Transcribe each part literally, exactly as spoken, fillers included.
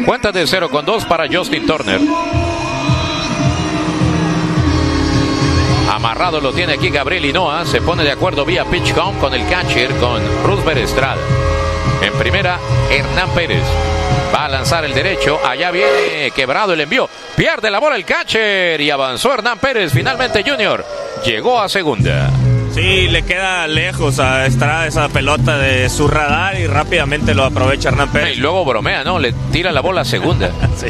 Cuenta de cero con dos para Justin Turner. Amarrado lo tiene aquí Gabriel Hinoa. Se pone de acuerdo vía pitch count con el catcher, con Roosevelt Estrada. En primera, Hernán Pérez. Va a lanzar el derecho. Allá viene quebrado el envío. Pierde la bola el catcher y avanzó Hernán Pérez. Finalmente Junior llegó a segunda. Sí, le queda lejos a Estrada esa pelota de su radar y rápidamente lo aprovecha Hernán Pérez. Y luego bromea, ¿no? Le tira la bola a segunda. Sí.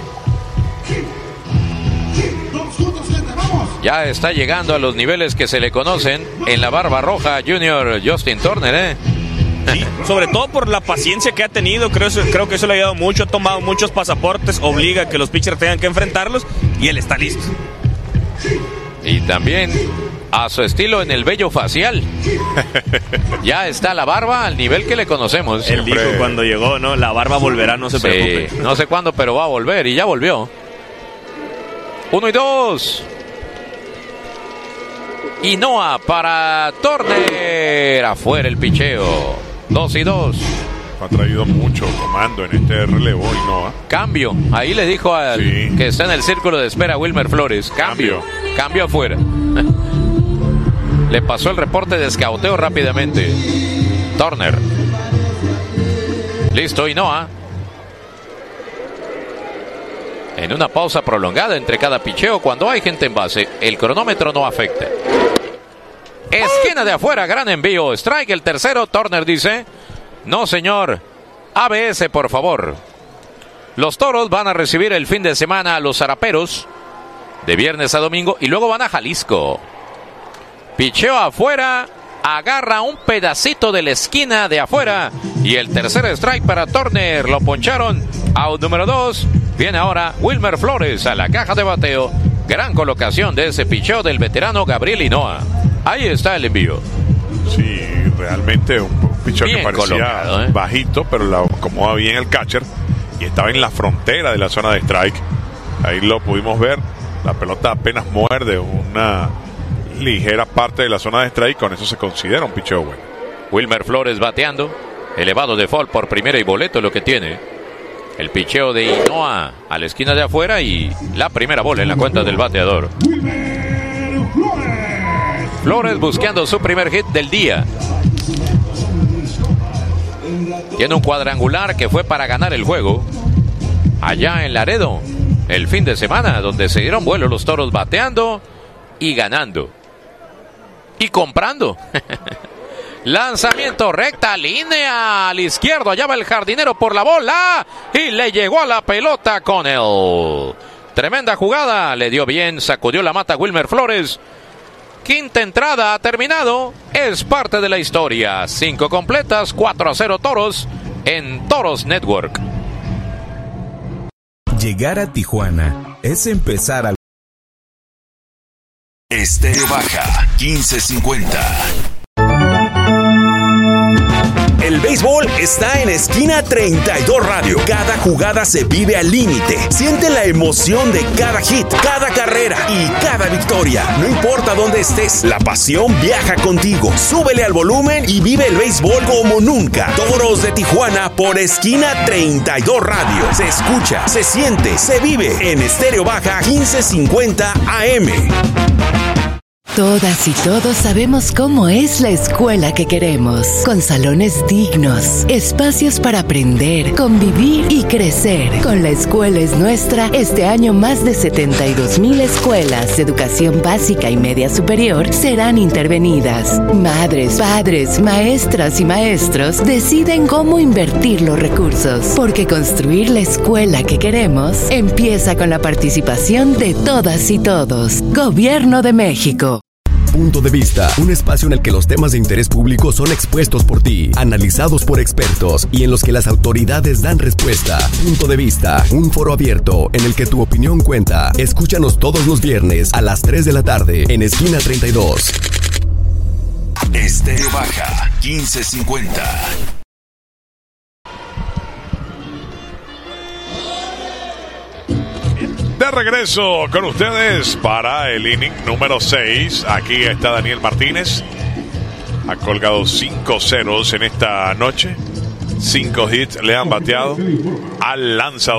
Ya está llegando a los niveles que se le conocen en la barba roja Junior Justin Turner, ¿eh? Sí, sobre todo por la paciencia que ha tenido. Creo, creo que eso le ha ayudado mucho. Ha tomado muchos pasaportes, obliga a que los pitchers tengan que enfrentarlos y él está listo. Y también a su estilo en el vello facial. Ya está la barba al nivel que le conocemos. Él Siempre dijo cuando llegó, ¿no? La barba volverá, no se sí, preocupe. no sé cuándo, pero va a volver y ya volvió. Uno y dos. Hinoa para Turner. Afuera el picheo. Dos y dos. Ha traído mucho comando en este relevo Hinoa. Cambio. Ahí le dijo al sí. que está en el círculo de espera Wilmer Flores. Cambio. Cambio, Cambio afuera. Le pasó el reporte de escauteo rápidamente. Turner. Listo, Hinoa. En una pausa prolongada entre cada picheo, cuando hay gente en base, el cronómetro no afecta. Esquina de afuera, gran envío. Strike el tercero. Turner dice: no, señor. A B S, por favor. Los Toros van a recibir el fin de semana a los Zaraperos de viernes a domingo y luego van a Jalisco. Picheo afuera. Agarra un pedacito de la esquina de afuera y el tercer strike para Turner. Lo poncharon. Out número dos. Viene ahora Wilmer Flores a la caja de bateo. Gran colocación de ese picheo del veterano Gabriel Hinoa. Ahí está el envío. Sí, realmente un picheo que parecía colocado, ¿eh? bajito, pero la acomoda bien el catcher y estaba en la frontera de la zona de strike. Ahí lo pudimos ver. La pelota apenas muerde una ligera parte de la zona de strike. Con eso se considera un picheo bueno. Wilmer Flores bateando. Elevado de foul por primera y boleto lo que tiene. El picheo de Hinoa a la esquina de afuera y la primera bola en la cuenta del bateador. Flores buscando su primer hit del día. Tiene un cuadrangular que fue para ganar el juego allá en Laredo el fin de semana, donde se dieron vuelo los Toros bateando y ganando y comprando. Lanzamiento recta, línea al izquierdo, allá va el jardinero por la bola y le llegó a la pelota con él. Tremenda jugada, le dio bien, sacudió la mata Wilmer Flores. Quinta entrada ha terminado, es parte de la historia. Cinco completas, cuatro a cero Toros en Toros Network. Llegar a Tijuana es empezar a... Estéreo Baja quince cincuenta. El béisbol está en Esquina treinta y dos Radio. Cada jugada se vive al límite. Siente la emoción de cada hit, cada carrera y cada victoria. No importa dónde estés, la pasión viaja contigo. Súbele al volumen y vive el béisbol como nunca. Toros de Tijuana por Esquina treinta y dos Radio. Se escucha, se siente, se vive en Estéreo Baja quince cincuenta A M. Todas y todos sabemos cómo es la escuela que queremos, con salones dignos, espacios para aprender, convivir y crecer. Con La Escuela es Nuestra, este año más de setenta y dos mil escuelas de educación básica y media superior serán intervenidas. Madres, padres, maestras y maestros deciden cómo invertir los recursos, porque construir la escuela que queremos empieza con la participación de todas y todos. Gobierno de México. Punto de Vista, un espacio en el que los temas de interés público son expuestos por ti, analizados por expertos y en los que las autoridades dan respuesta. Punto de Vista, un foro abierto en el que tu opinión cuenta. Escúchanos todos los viernes a las tres de la tarde en Esquina treinta y dos. Estéreo Baja quince cincuenta. De regreso con ustedes para el inning número seis. Aquí está Daniel Martínez. Ha colgado cinco ceros en esta noche. Cinco hits le han bateado al lanzador.